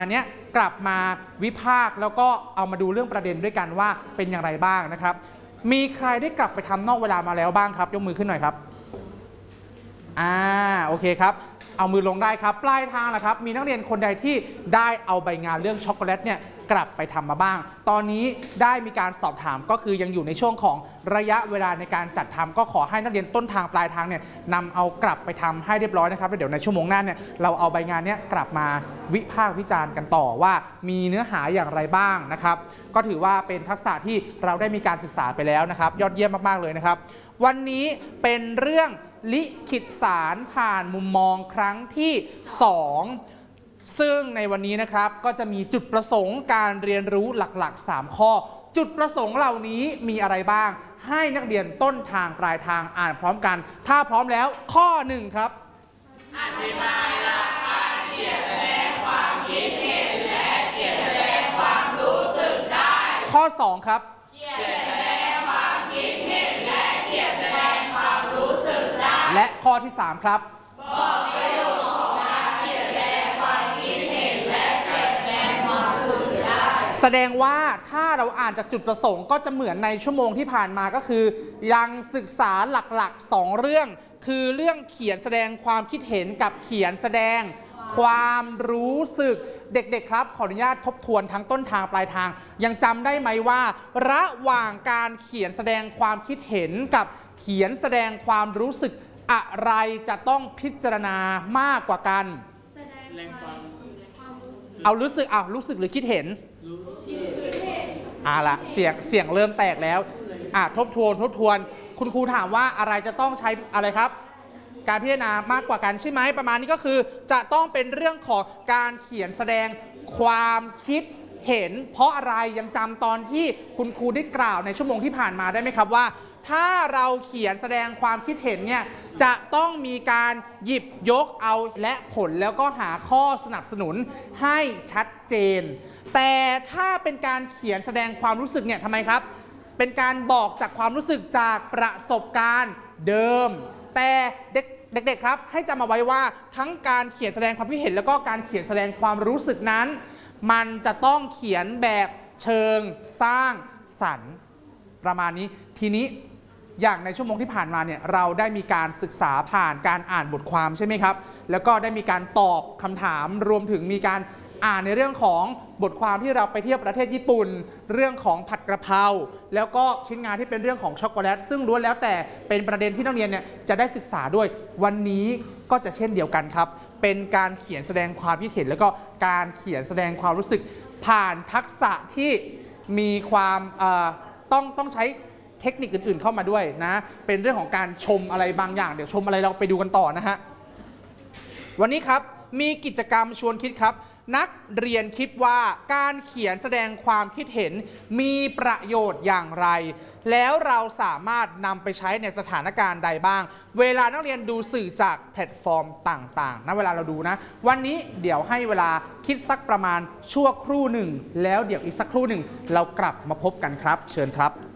อันนี้กลับมาวิพากษ์แล้วก็เอามาดูเรื่องประเด็นด้วยกันว่าเป็นอย่างไรบ้างนะครับมีใครได้กลับไปทำนอกเวลามาแล้วบ้างครับยกมือขึ้นหน่อยครับโอเคครับเอามือลงได้ครับปลายทางแหละครับมีนักเรียนคนใดที่ได้เอาใบงานเรื่องช็อกโกแลตเนี่ยกลับไปทำมาบ้างตอนนี้ได้มีการสอบถามก็คือยังอยู่ในช่วงของระยะเวลาในการจัดทำก็ขอให้นักเรียนต้นทางปลายทางเนี่ยนำเอากลับไปทำให้เรียบร้อยนะครับแล้วเดี๋ยวในชั่วโมงหน้าเนี่ยเราเอาใบงานเนี้ยกลับมาวิพากษ์วิจารณ์กันต่อว่ามีเนื้อหาอย่างไรบ้างนะครับก็ถือว่าเป็นทักษะที่เราได้มีการศึกษาไปแล้วนะครับยอดเยี่ยมมากๆเลยนะครับวันนี้เป็นเรื่องลิขิตสารผ่านมุมมองครั้งที่2ซึ่งในวันนี้นะครับก็จะมีจุดประสงค์การเรียนรู้หลักๆ3ข้อจุดประสงค์เหล่านี้มีอะไรบ้างให้นักเรียนต้นทางปลายทางอ่านพร้อมกันถ้าพร้อมแล้วข้อ1ครับอธิบายหลักการเขียนแสดงความคิดเห็นและเขียนแสดงความรู้สึกได้ข้อ2ครับเขียนแสดงความคิดเห็นและเขียนแสดงความรู้สึกได้และข้อที่3ครับบอกประโยชน์ของการเขียนแสดงความคิดเห็นและเขียนแสดงความรู้สึกได้แสดงว่าถ้าเราอ่านจากจุดประสงค์ก็จะเหมือนในชั่วโมงที่ผ่านมาก็คือยังศึกษาหลักๆ2เรื่องคือเรื่องเขียนแสดงความคิดเห็นกับเขียนแสดงความรู้สึกเด็กๆครับขออนุญาตทบทวนทั้งต้นทางปลายทางยังจำได้ไหมว่าระหว่างการเขียนแสดงความคิดเห็นกับเขียนแสดงความรู้สึกอะไรจะต้องพิจารณามากกว่ากันเอารู้สึกหรือคิดเห็นละเสียงเริ่มแตกแล้วทบทวนคุณครูถามว่าอะไรจะต้องใช้อะไรครับการพิจารณามากกว่ากันใช่ไหมประมาณนี้ก็คือจะต้องเป็นเรื่องของการเขียนแสดงความคิดเห็นเพราะอะไรยังจำตอนที่คุณครูได้กล่าวในชั่วโมงที่ผ่านมาได้ไหมครับว่าถ้าเราเขียนแสดงความคิดเห็นเนี่ยจะต้องมีการหยิบยกเอาและผลแล้วก็หาข้อสนับสนุนให้ชัดเจนแต่ถ้าเป็นการเขียนแสดงความรู้สึกเนี่ยทำไมครับเป็นการบอกจากความรู้สึกจากประสบการณ์เดิมแต่เด็กๆครับให้จำเอาไว้ว่าทั้งการเขียนแสดงความคิดเห็นแล้วก็การเขียนแสดงความรู้สึกนั้นมันจะต้องเขียนแบบเชิงสร้างสรรค์ประมาณนี้ทีนี้อย่างในชั่วโมงที่ผ่านมาเนี่ยเราได้มีการศึกษาผ่านการอ่านบทความใช่ไหมครับแล้วก็ได้มีการตอบคำถามรวมถึงมีการอ่านในเรื่องของบทความที่เราไปเที่ยวประเทศญี่ปุ่นเรื่องของผัดกระเพราแล้วก็ชิ้นงานที่เป็นเรื่องของช็อกโกแลตซึ่งล้วนแล้วแต่เป็นประเด็นที่นักเรียนเนี่ยจะได้ศึกษาด้วยวันนี้ก็จะเช่นเดียวกันครับเป็นการเขียนแสดงความคิดเห็นแล้วก็การเขียนแสดงความรู้สึกผ่านทักษะที่มีความต้องใช้เทคนิคอื่นๆเข้ามาด้วยนะเป็นเรื่องของการชมอะไรบางอย่างเดี๋ยวชมอะไรเราไปดูกันต่อนะฮะวันนี้ครับมีกิจกรรมชวนคิดครับนักเรียนคิดว่าการเขียนแสดงความคิดเห็นมีประโยชน์อย่างไรแล้วเราสามารถนำไปใช้ในสถานการณ์ใดบ้างเวลานักเรียนดูสื่อจากแพลตฟอร์มต่างๆนะเวลาเราดูนะวันนี้เดี๋ยวให้เวลาคิดสักประมาณชั่วครู่หนึ่งแล้วเดี๋ยวอีกสักครู่หนึ่งเรากลับมาพบกันครับเชิญครับ